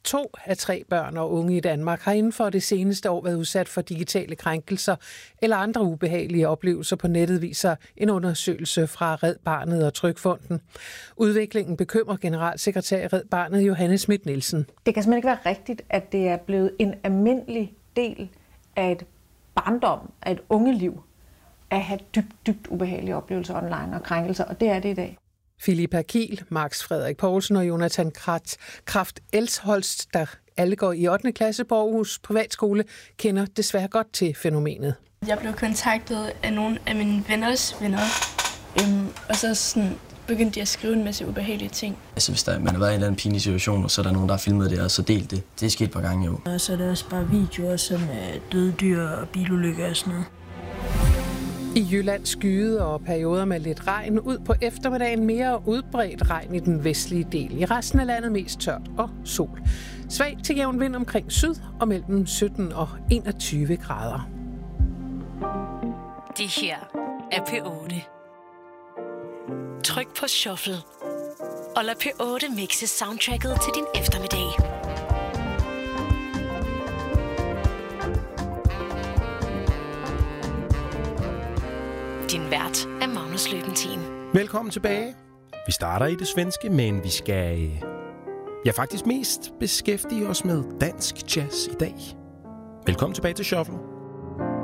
2 af 3 børn og unge i Danmark har inden for det seneste år været udsat for digitale krænkelser eller andre ubehagelige oplevelser på nettet, viser en undersøgelse fra Red Barnet og Trygfonden. Udviklingen bekymrer generalsekretær i Red Barnet Johanne Schmidt Nielsen. Det kan simpelthen ikke være rigtigt, at det er blevet en almindelig del af et barndom, af et ungeliv, at have dybt ubehagelige oplevelser online og krænkelser, og det er det i dag. Philippa Kiel, Max Frederik Poulsen og Jonathan Kraft Elsholst, der alle går i 8. klasse på Aarhus Privatskole, kender desværre godt til fænomenet. Jeg blev kontaktet af nogle af mine venners venner, og så begyndte de at skrive en masse ubehagelige ting. Altså hvis man har været i en eller anden pinlig situation, og så er der nogen, der har filmet det og så delt det. Det er sket et par gange jo. Og så er der også bare videoer som døde dyr og bilulykker og sådan noget. I Jylland skyede og perioder med lidt regn. Ud på eftermiddagen mere udbredt regn i den vestlige del. I resten af landet mest tørt og sol. Svag til jævn vind omkring syd og mellem 17 og 21 grader. Det her er P8. Tryk på shuffle og lad P8 mixe soundtracket til din eftermiddag. Din vært er Magnus Løbentin. Velkommen tilbage. Vi starter i det svenske, men vi skal faktisk mest beskæftige os med dansk jazz i dag. Velkommen tilbage til Shuffle.